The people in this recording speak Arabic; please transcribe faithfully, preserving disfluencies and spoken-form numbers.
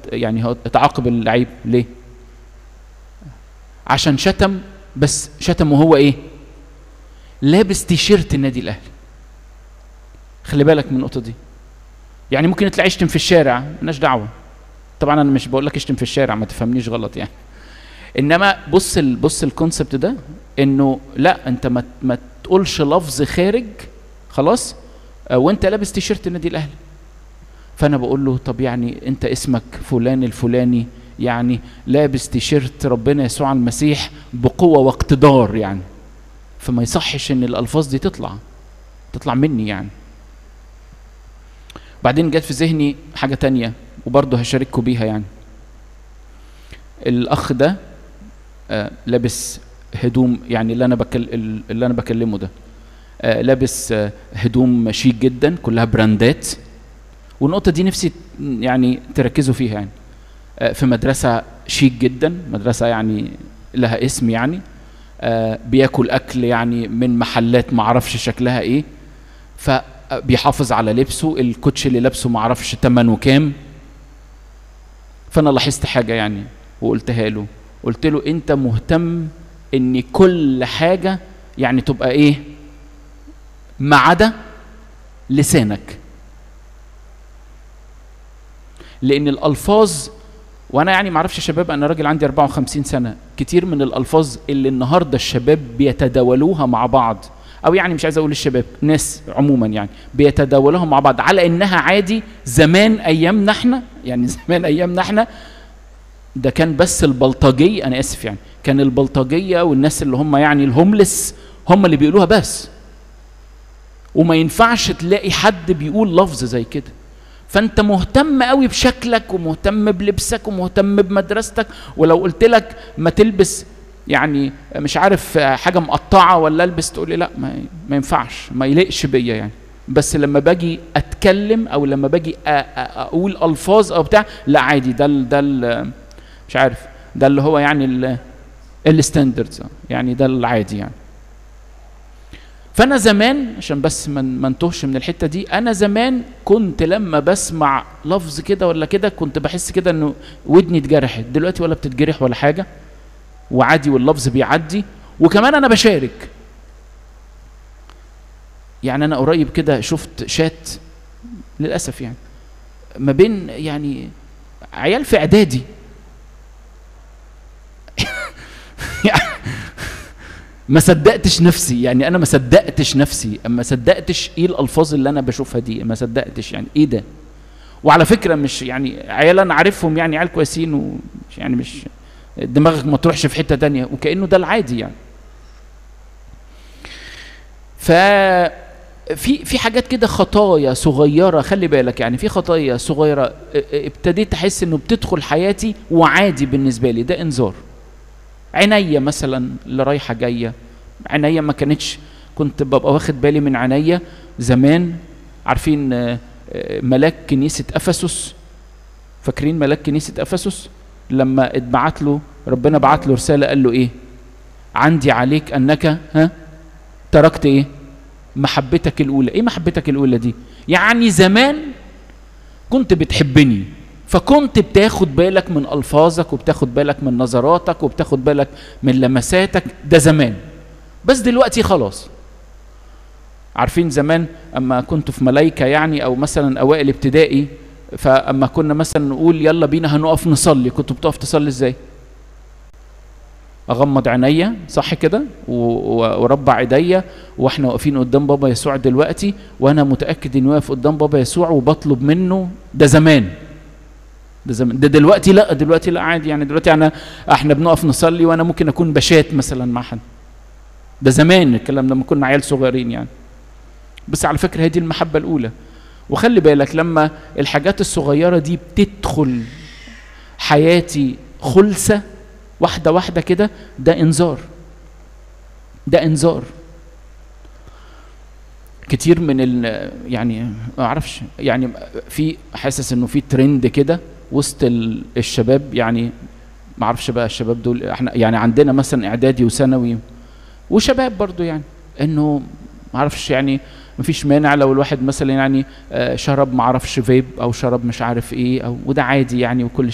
يعني هو اتعاقب اللعيب ليه؟ عشان شتم، بس شتم وهو ايه؟ لابس تيشيرت النادي الاهلي. خلي بالك من النقطه دي. يعني ممكن يطلع يشتم في الشارع، مالناش دعوه. طبعا انا مش بقول لك اشتم في الشارع، ما تفهمنيش غلط يعني. انما بص ال بص الكونسبت ده، انه لا انت ما ما تقولش لفظ خارج خلاص وانت لابس تيشيرت النادي الاهلي. فانا بقول له طب يعني انت اسمك فلان الفلاني، يعني لابس تيشيرت ربنا يسوع المسيح بقوه واقتدار يعني، فما يصحش ان الالفاظ دي تطلع تطلع مني يعني. بعدين جت في ذهني حاجه تانية وبرضه هشارككم بيها يعني. الاخ ده آه لابس هدوم، يعني اللي انا بكل اللي انا بكلمه ده آه لابس آه هدوم شيك جدا كلها براندات. والنقطه دي نفسي يعني تركزوا فيها يعني. آه في مدرسه شيك جدا، مدرسه يعني لها اسم يعني. آه بياكل اكل يعني من محلات ما اعرفش شكلها ايه، فبيحافظ على لبسه. الكوتش اللي لابسه ما اعرفش ثمنه كام. فانا لاحظت حاجه يعني وقلتها له، قلت له انت مهتم ان كل حاجه يعني تبقى ايه ما عدا لسانك. لان الالفاظ، وانا يعني ما اعرفش يا شباب، انا راجل عندي أربعة وخمسين سنه، كتير من الالفاظ اللي النهارده الشباب بيتداولوها مع بعض، او يعني مش عايز اقول الشباب، ناس عموما يعني بيتداولوها مع بعض على انها عادي. زمان ايامنا احنا يعني زمان ايامنا احنا ده كان بس البلطجيه، انا اسف يعني، كان البلطجيه والناس اللي هم يعني الهوملس هم اللي بيقولوها بس. وما ينفعش تلاقي حد بيقول لفظ زي كده. فانت مهتم قوي بشكلك ومهتم بلبسك ومهتم بمدرستك، ولو قلت لك ما تلبس يعني مش عارف حاجه مقطعه ولا البس، تقول لي لا ما, ما ينفعش، ما يليقش بيا يعني. بس لما باجي اتكلم او لما باجي اقول الفاظ او بتاع، لا عادي، ده ال ده ال مش عارف، ده اللي هو يعني الستاندردز يعني، ده العادي يعني. فانا زمان عشان بس ما انتهش من الحته دي، انا زمان كنت لما بسمع لفظ كده ولا كده كنت بحس كده انه ودني اتجرحت. دلوقتي ولا بتتجرح ولا حاجه، وعادي واللفظ بيعدي. وكمان انا بشارك يعني. انا قريب كده شفت شات للاسف يعني ما بين يعني عيال في اعدادي ما صدقتش نفسي يعني، انا ما صدقتش نفسي، ما صدقتش ايه الالفاظ اللي انا بشوفها دي، ما صدقتش يعني ايه ده. وعلى فكره مش يعني عيال انا عارفهم يعني، عيال كويسين ومش يعني مش دماغك ما تروحش في حته تانية، وكانه ده العادي يعني. ف في في حاجات كده خطايا صغيره، خلي بالك يعني، في خطايا صغيره ابتديت احس انه بتدخل حياتي وعادي بالنسبه لي، ده انذار. عينيا مثلا اللي رايحه جايه، عينيا ما كانتش، كنت ببقى واخد بالي من عينيا زمان. عارفين ملاك كنيسه افسس؟ فاكرين ملاك كنيسه افسس لما اتبعت له ربنا بعت له رساله قال له ايه؟ عندي عليك انك ها تركت ايه؟ محبتك الاولى. ايه محبتك الاولى دي؟ يعني زمان كنت بتحبني، فكنت بتاخد بالك من الفاظك وبتاخد بالك من نظراتك وبتاخد بالك من لمساتك، ده زمان. بس دلوقتي خلاص. عارفين زمان اما كنت في ملايكه يعني، او مثلا اوائل ابتدائي، فاما كنا مثلا نقول يلا بينا هنقف نصلي، كنت بتقف تصلي ازاي؟ اغمض عينيا صح كده وربع ايديا واحنا واقفين قدام بابا يسوع دلوقتي، وانا متاكد اني واقف قدام بابا يسوع وبطلب منه. ده زمان. ده زمان. ده دلوقتي لا، دلوقتي لا عادي يعني. دلوقتي انا احنا بنقف نصلي وانا ممكن اكون بشات مثلا مع حد. ده زمان الكلام لما كنا عيال صغيرين يعني. بس على فكره هي دي المحبه الاولى. وخلي بالك لما الحاجات الصغيره دي بتدخل حياتي خلسه واحده واحده كده، ده انذار. ده انذار. كتير من ال يعني ما اعرفش يعني، في حاسس انه في ترند كده وسط الشباب يعني، ما اعرفش بقى الشباب دول احنا يعني عندنا مثلا اعدادي وثانوي وشباب برضو يعني، انه ما اعرفش يعني ما فيش مانع لو الواحد مثلا يعني شرب ما اعرفش فيب او شرب مش عارف ايه، او وده عادي يعني، وكل